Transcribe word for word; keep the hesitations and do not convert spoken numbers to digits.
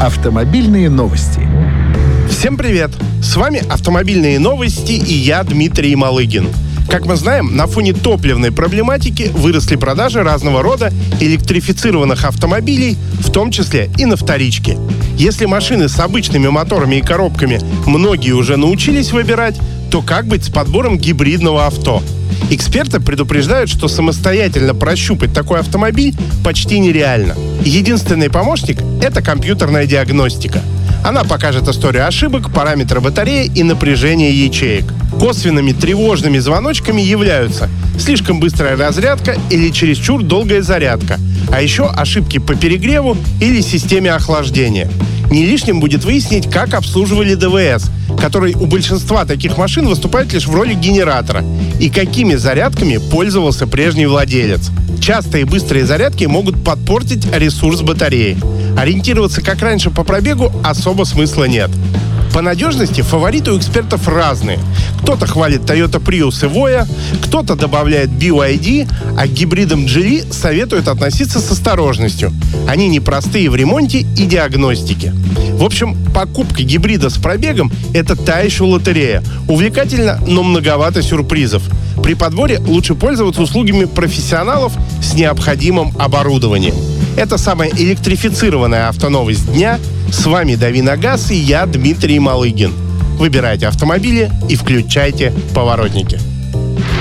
Автомобильные новости. Всем привет! С вами «Автомобильные новости» и я, Дмитрий Малыгин. Как мы знаем, на фоне топливной проблематики выросли продажи разного рода электрифицированных автомобилей, в том числе и на вторичке. Если машины с обычными моторами и коробками многие уже научились выбирать, то как быть с подбором гибридного авто? Эксперты предупреждают, что самостоятельно прощупать такой автомобиль почти нереально. Единственный помощник – это компьютерная диагностика. Она покажет историю ошибок, параметры батареи и напряжение ячеек. Косвенными тревожными звоночками являются слишком быстрая разрядка или чересчур долгая зарядка, а еще ошибки по перегреву или системе охлаждения. Не лишним будет выяснить, как обслуживали ДВС, который у большинства таких машин выступает лишь в роли генератора, и какими зарядками пользовался прежний владелец. Частые и быстрые зарядки могут подпортить ресурс батареи. Ориентироваться как раньше по пробегу особо смысла нет. По надежности фавориты у экспертов разные. Кто-то хвалит Toyota Prius и Voya, кто-то добавляет би вай ай ди, а к гибридам Geely советуют относиться с осторожностью. Они непростые в ремонте и диагностике. В общем, покупка гибрида с пробегом – это та еще лотерея. Увлекательно, но многовато сюрпризов. При подборе лучше пользоваться услугами профессионалов с необходимым оборудованием. Это самая электрифицированная автоновость дня. С вами «Дави на газ» и я, Дмитрий Малыгин. Выбирайте автомобили и включайте поворотники.